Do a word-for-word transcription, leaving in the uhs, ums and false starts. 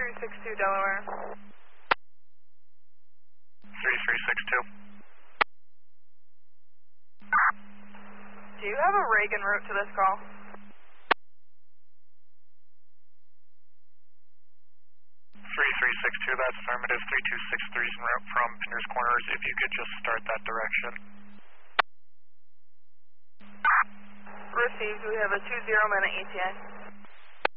three six two Delaware. three three six two. Do you have a Reagan route to this call? three three six two, that's affirmative. three two six three is en route from Pinder's Corners. If you could just start that direction. Received. We have a two zero minute E T A.